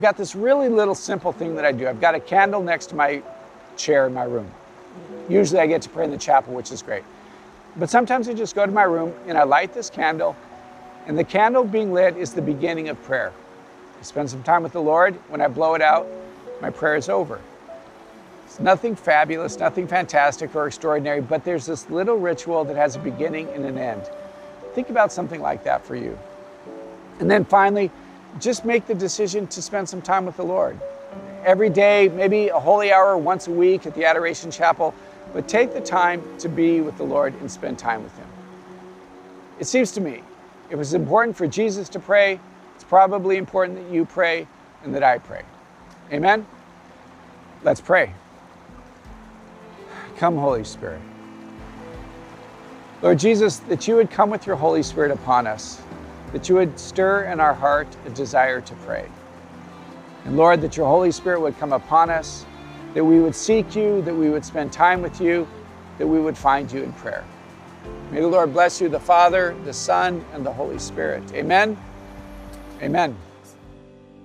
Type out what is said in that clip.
I've got this really little simple thing that I do. I've got a candle next to my chair in my room. Usually I get to pray in the chapel, which is great. But sometimes I just go to my room and I light this candle, and the candle being lit is the beginning of prayer. I spend some time with the Lord. When I blow it out, my prayer is over. It's nothing fabulous, nothing fantastic or extraordinary, but there's this little ritual that has a beginning and an end. Think about something like that for you. And then finally, just make the decision to spend some time with the Lord. Every day, maybe a holy hour once a week at the Adoration Chapel, but take the time to be with the Lord and spend time with Him. It seems to me, if it's important for Jesus to pray, it's probably important that you pray and that I pray. Amen? Let's pray. Come, Holy Spirit. Lord Jesus, that you would come with your Holy Spirit upon us, that you would stir in our heart a desire to pray. And Lord, that your Holy Spirit would come upon us, that we would seek you, that we would spend time with you, that we would find you in prayer. May the Lord bless you, the Father, the Son, and the Holy Spirit. Amen. Amen.